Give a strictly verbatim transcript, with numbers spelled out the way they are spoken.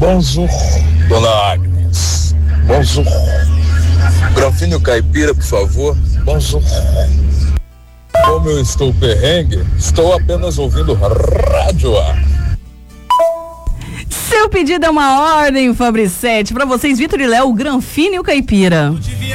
Bonjour, dona Agnes. Bonjour. Granfino Caipira, por favor. Bonjour. Como eu estou perrengue, estou apenas ouvindo rádio. Seu pedido é uma ordem, Fabricete. Pra vocês, Vitor e Léo, Granfino e o Caipira.